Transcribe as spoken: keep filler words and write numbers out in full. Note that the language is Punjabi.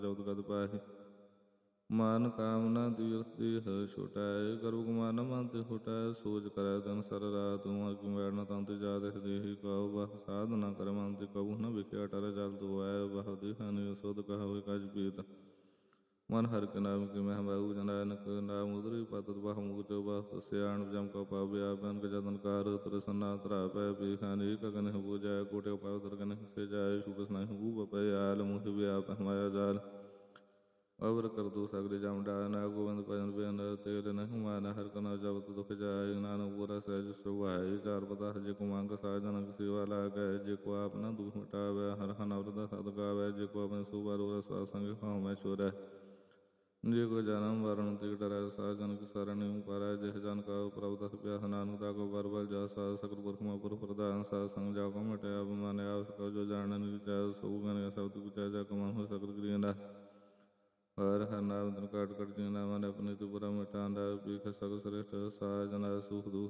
ਉਦਗਤ ਪਾਹੀ ਮਾਨ ਕਾਮਨਾ ਤੀਰਥ ਦੇਹ ਛੋਟਾਏ ਕਰੁ ਕਮਾਨ ਮਨ ਤੇ ਹੋਟਾਏ ਸੋਚ ਕਰੈ ਦਿਨ ਸਰ ਰਾਤ ਉਮਰ ਕੀ ਮੈੜ ਨ ਤੰਤ ਜਾਤ ਦੇਹੀ ਕਉ ਬਹ ਸਾਧ ਨ ਕਰ ਮਨ ਤੇ ਕਬੂ ਨ ਵਿਖਿਆ ਟਰ ਜਲ ਦੁਆਏ ਬਹ ਦੇਹਾਨੀ ਸੁਧ ਕਹ ਹੋਇ ਕਜ ਪੀਤ ਮਨ ਹਰਿ ਕੇ ਨਾਮ ਕੀ ਮਹਿ ਬਾਹੂ ਜਨਾਨਕ ਨਾਮ ਉਦਰੀ ਪਤਿ ਬਹ ਮੂਚ ਬਹ ਸਿਆਣ ਜਮ ਕਉ ਪਾਵਿਆ ਬਨਕ ਜਤਨ ਕਾਰ ਤ੍ਰਿਸਨਾ ਧਰਾ ਪੈ ਪੀਖਾਨੀ ਕਗਨ ਬੂਜੈ ਕੋਟਿ ਪਾਵ ਦਰਗਨ ਸੇ ਜਾਏ ਛੂਟ ਸਨਾਹੀ ਬੂ ਬਪੈ ਆਲ ਮੁਹ ਵਿਆਪ ਹਮਾਇਆ ਜਾਲ ਅਵਰ ਕਰ ਦੋ ਸਗਲੇ ਜਮ ਡਾ ਨਾ ਗੋਬਿੰਦ ਭਜਨ ਬੇਨ ਤੇਲ ਨਹੀਂ ਮਾਨ ਹਰ ਕਨਾ ਜਬਤ ਦੁਖ ਜਾਏ ਨਾਨਕ ਪੁਰਾ ਸਹਿਜ ਸੁਭਾਏ ਚਾਰ ਪਤਾ ਜੇ ਕੋ ਮੰਗ ਸਾਜਨ ਸੇਵਾ ਲਾਗੈ ਜੇ ਕੋ ਆਪ ਨਾ ਦੁਖ ਮਿਟਾਵੈ ਹਰ ਹਨ ਅਵਰਦਾ ਸਦ ਗਾਵੈ ਜੇ ਕੋ ਆਪਣੇ ਸੁਭਾ ਰੋਰ ਸਾ ਸੰਗ ਖਾਉ ਮੈਂ ਛੋਰੈ ਜੇ ਕੋ ਜਨਮ ਵਰਨ ਤੇ ਡਰੈ ਸਾਜਨ ਕੀ ਸਰਣਿ ਪਰੈ ਜਿਹ ਜਨ ਕਾ ਪ੍ਰਭ ਦਸ ਪਿਆਸ ਨਾਨਕ ਤਾ ਕੋ ਬਰਬਲ ਜਾ ਸਾ ਸਕਲ ਪੁਰਖ ਮਾ ਪੁਰ ਪ੍ਰਧਾਨ ਸਾ ਸੰਗ ਜਾ ਕੋ ਮਿਟਿਆ ਅਭਿਮਾਨ ਆਪ ਕੋ ਜੋ ਜਾਣਨ ਵਿਚਾਰ ਸੋ ਗਨ ਸ਼ਬਦ ਵਿਚਾਰ ਜਾ ਕਮਾ ਹੋ ਸਕਲ ਕ੍ਰਿਆ ਦਾ ਹਰ ਹਰ ਨਾਮ ਦਿਨ ਕਾਟ ਕਟ ਜੀ ਨਾਮ ਨੇ ਆਪਣੇ ਤੁ ਪੁਰਾ ਮਿਟਾਂਦਾ ਪੀਖ ਸਗਲ ਸ੍ਰੇਸ਼ਟ ਸਾਜਨਾ ਸੁਖ ਦੁਖ